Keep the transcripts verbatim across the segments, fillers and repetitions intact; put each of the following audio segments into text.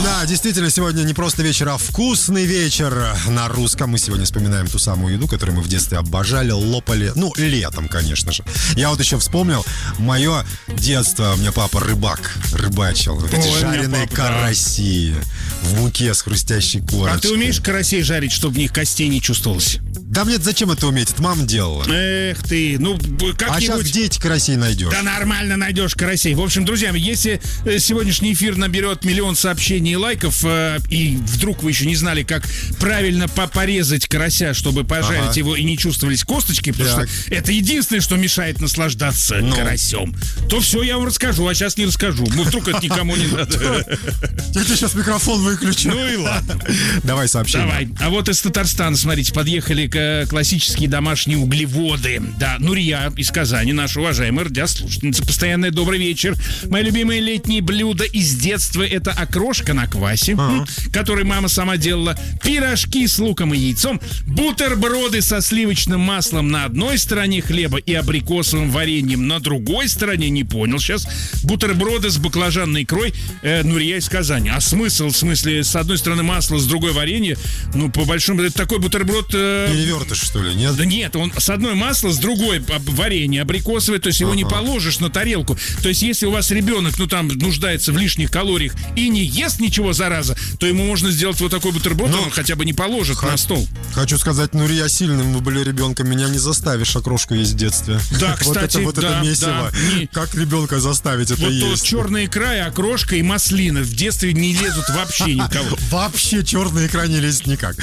Да, действительно, сегодня не просто вечер, а вкусный вечер. На русском мы сегодня вспоминаем ту самую еду, которую мы в детстве обожали, лопали. Ну, летом, конечно же. Я вот еще вспомнил мое детство. У меня папа рыбак, рыбачил. Вот эти Ой, жареные папа, караси да. в муке с хрустящей корочкой. А ты умеешь карасей жарить, чтобы в них костей не чувствовалось? Да мне зачем это уметь? Это мама делала. Эх ты, ну как-нибудь... А сейчас где эти карасей найдешь? Да нормально найдешь карасей. В общем, друзья, если сегодняшний эфир наберет миллион сообщений и лайков, э, и вдруг вы еще не знали, как правильно порезать карася, чтобы пожарить ага. его и не чувствовались косточки, потому так. что это единственное, что мешает наслаждаться ну. карасем, то все я вам расскажу, а сейчас не расскажу. Ну, вдруг это никому не надо. Я тебе сейчас микрофон выключу. Ну и ладно. Давай сообщение. Давай. А вот из Татарстана, смотрите, подъехали к классические домашние углеводы. Да, Нурия из Казани, наша уважаемая радиослушательница. Постоянный добрый вечер. Мои любимые летние блюда из детства — это окрошка на квасе, uh-huh. который мама сама делала, пирожки с луком и яйцом, бутерброды со сливочным маслом на одной стороне хлеба и абрикосовым вареньем на другой стороне, не понял сейчас, бутерброды с баклажанной икрой, э, Нурия из Казани. А смысл, в смысле, с одной стороны масло, с другой варенье, ну, по большому, это такой бутерброд... Э, Перевертыш, что ли, нет? Да нет, он с одной масло, с другой варенье абрикосовое, то есть его uh-huh. не положишь на тарелку. То есть если у вас ребенок, ну, там, нуждается в лишних калориях и не ест ничего, зараза, то ему можно сделать вот такой бутерброд, ну, он хотя бы не положит х- на стол. Хочу сказать, ну, я сильным мы были ребенком, меня не заставишь окрошку есть в детстве. Да, кстати, вот это, вот да, это месиво. Да, не... Как ребенка заставить это вот есть? Вот черная икра, окрошка и маслина в детстве не лезут вообще никого. Вообще черная икра не лезет никак.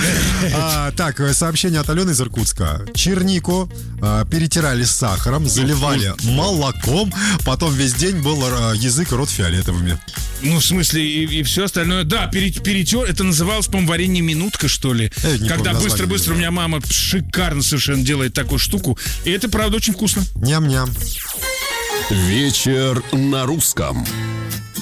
Так, сообщение от Алены из Иркутска. Чернику перетирали с сахаром, заливали молоком, потом весь день был язык и рот фиолетовыми. Ну, в смысле, и, и все остальное. Да, перетер, это называлось, по-моему, варенье минутка, что ли. Когда быстро-быстро у меня мама шикарно совершенно делает такую штуку. И это, правда, очень вкусно. Ням-ням. Вечер на русском.